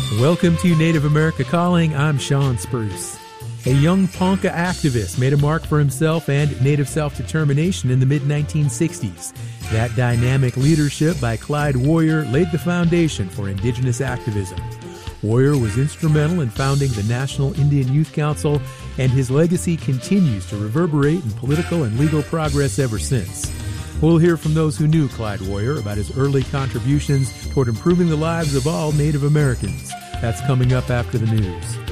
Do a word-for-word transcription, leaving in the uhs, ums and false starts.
Welcome to Native America Calling. I'm Sean Spruce. A young Ponca activist made a mark for himself and Native self-determination in the mid nineteen sixties. That dynamic leadership by Clyde Warrior laid the foundation for indigenous activism. Warrior was instrumental in founding the National Indian Youth Council, and his legacy continues to reverberate in political and legal progress ever since. We'll hear from those who knew Clyde Warrior about his early contributions toward improving the lives of all Native Americans. That's coming up after the news.